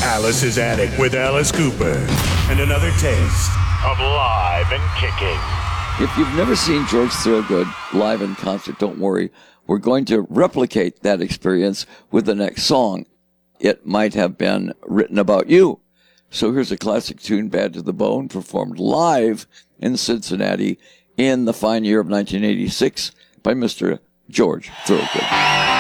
Alice's Attic with Alice Cooper. And another taste of Live and Kicking. If you've never seen George Thorogood live in concert, don't worry. We're going to replicate that experience with the next song. It might have been written about you. So here's a classic tune, Bad to the Bone, performed live in Cincinnati in the fine year of 1986 by Mr. George Thorogood.